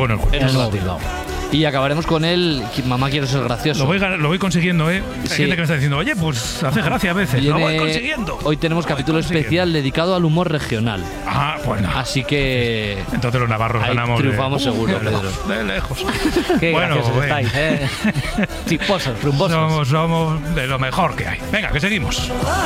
luego en el juego. En el nuevo Bilbao. Y acabaremos con el Mamá quiero ser gracioso. Lo voy consiguiendo, ¿eh? Hay Sí. gente que me está diciendo, oye, pues hace gracia a veces. Lo voy consiguiendo. Hoy tenemos capítulo especial dedicado al humor regional. Ah, pues nada. Así que Entonces los navarros ahí ganamos. triunfamos seguro, de Pedro. de lejos. Qué Bueno, graciosos venga. estáis, ¿eh? Chiposos, rumbosos. Somos de lo mejor que hay. Venga, que seguimos.